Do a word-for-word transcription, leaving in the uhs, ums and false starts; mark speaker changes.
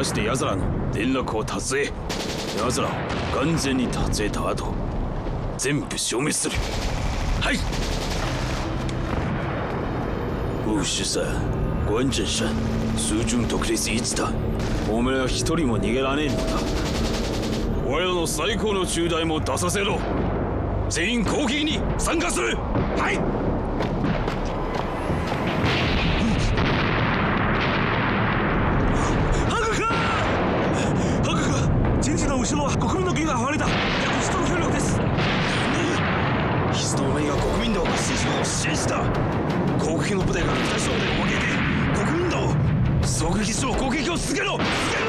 Speaker 1: して奴らの連絡を絶え、奴らを完全に絶えた後、全部消滅する。はい。五十三、关正山、苏中特列一だ。お前は一人も逃げられんのだ。我らの最高の中隊も出させろ。全員攻撃に参加する。はい。ハグかハグか陣地の後ろは国民の軍が割れた。約一トン兵力です。何、ヒストの目が国民党が支持を支援した。攻撃の部隊が北勝利を分けて国民党を狙撃しろ。攻撃を続けろ続けろ。